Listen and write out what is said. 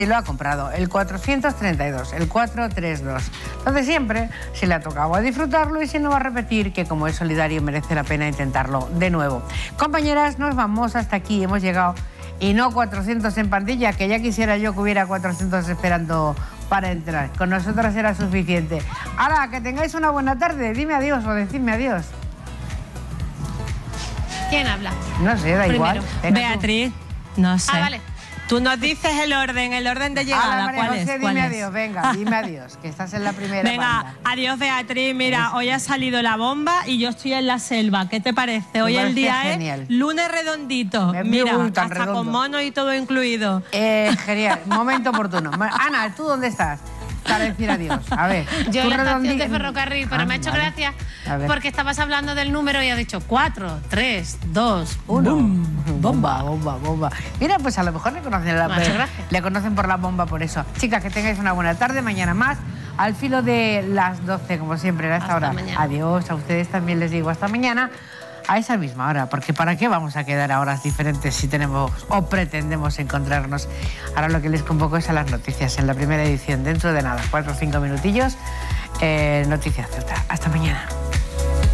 y lo ha comprado, el 432, el 432. Entonces siempre se le ha tocado a disfrutarlo y si no va a repetir, que como es solidario merece la pena intentarlo de nuevo. Compañeras, nos vamos, hasta aquí hemos llegado, y no 400 en pandilla, que ya quisiera yo que hubiera 400 esperando para entrar. Con nosotras era suficiente. Ahora, que tengáis una buena tarde, dime adiós o decidme adiós. ¿Quién habla? No sé, da igual. Beatriz, no sé. Ah, vale. Tú nos dices el orden de llegada. María ¿Cuál José, es? ¿Cuál dime es? adiós, venga, dime adiós, que estás en la primera Venga, banda. adiós Beatriz, mira, hoy ha salido la bomba y yo estoy en la selva, ¿qué te parece? Hoy el día genial. es lunes redondito, Mira, hasta redondo. con mono y todo incluido. Genial, momento oportuno. Ana, ¿tú dónde estás? Para decir adiós. A ver. Yo en la estación de redondí- ferrocarril, pero me ha hecho vale. gracia A ver. porque estabas hablando del número y has dicho 4, 3, 2, 1. 1. Bomba. Mira, pues a lo mejor le conocen, Muchas gracias. le conocen por la bomba por eso. Chicas, que tengáis una buena tarde. Mañana más, al filo de las 12, como siempre, a esta Hasta hora. mañana. Adiós, a ustedes también les digo hasta mañana. A esa misma hora, porque ¿para qué vamos a quedar a horas diferentes si tenemos o pretendemos encontrarnos? Ahora lo que les convoco es a las noticias en la primera edición, dentro de nada, 4 o 5 minutillos, Noticias Ceuta. Hasta mañana.